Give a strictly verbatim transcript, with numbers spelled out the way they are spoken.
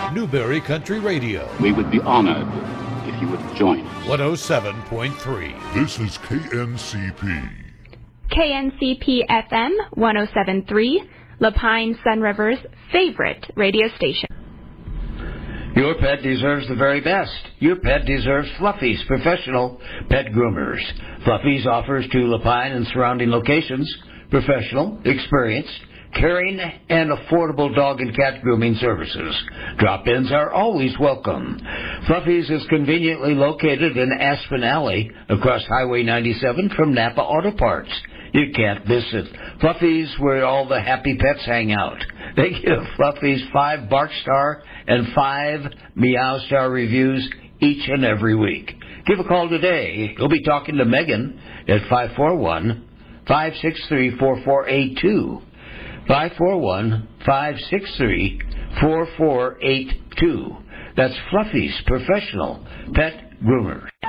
Newberry Country Radio. We would be honored if you would join us. one oh seven point three. This is K N C P. K N C P F M one oh seven point three, La Pine Sun River's favorite radio station. Your pet deserves the very best. Your pet deserves Fluffy's professional pet groomers. Fluffy's offers to La Pine and surrounding locations professional, experienced, caring, and affordable dog and cat grooming services. Drop-ins are always welcome. Fluffy's is conveniently located in Aspen Alley across Highway ninety-seven from Napa Auto Parts. You can't miss it. Fluffy's, where all the happy pets hang out. They give Fluffy's five Bark Star and five Meow Star reviews each and every week. Give a call today. You'll be talking to Megan at five four one, five six three, four four eight two. five four one, five six three, four four eight two. That's Fluffy's professional pet groomer.